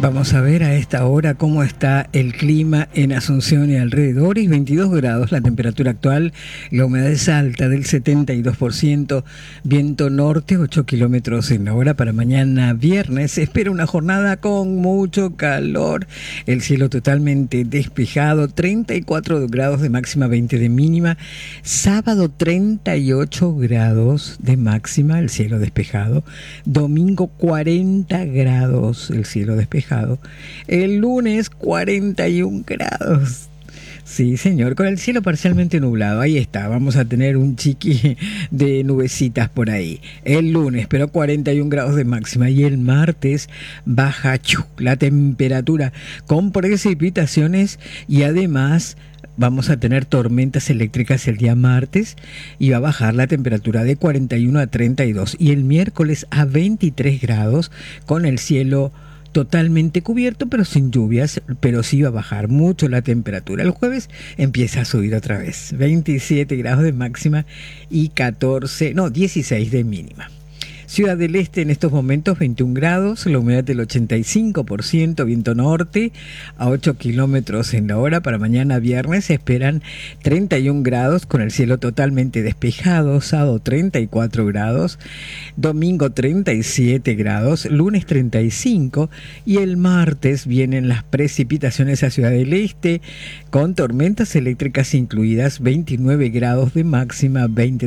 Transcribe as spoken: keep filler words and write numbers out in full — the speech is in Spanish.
Vamos a ver a esta hora cómo está el clima en Asunción y alrededores. veintidós grados la temperatura actual, la humedad es alta del setenta y dos por ciento, viento norte ocho kilómetros en la hora. Para mañana viernes se espera una jornada con mucho calor, el cielo totalmente despejado, treinta y cuatro grados de máxima, veinte de mínima. Sábado treinta y ocho grados de máxima, el cielo despejado. Domingo cuarenta grados, el cielo despejado. El lunes cuarenta y un grados. Sí, señor, con el cielo parcialmente nublado. Ahí está, vamos a tener un chiqui de nubecitas por ahí. El lunes, pero cuarenta y un grados de máxima. Y el martes baja chu, la temperatura con precipitaciones y además vamos a tener tormentas eléctricas el día martes y va a bajar la temperatura de cuarenta y uno a treinta y dos. Y el miércoles a veintitrés grados con el cielo totalmente cubierto, pero sin lluvias, pero sí va a bajar mucho la temperatura. El jueves empieza a subir otra vez, veintisiete grados de máxima y catorce, no, dieciséis de mínima. Ciudad del Este en estos momentos veintiún grados, la humedad del ochenta y cinco por ciento, viento norte a ocho kilómetros en la hora. Para mañana viernes se esperan treinta y un grados con el cielo totalmente despejado, sábado treinta y cuatro grados, domingo treinta y siete grados, lunes treinta y cinco y el martes vienen las precipitaciones a Ciudad del Este con tormentas eléctricas incluidas, veintinueve grados de máxima, veinte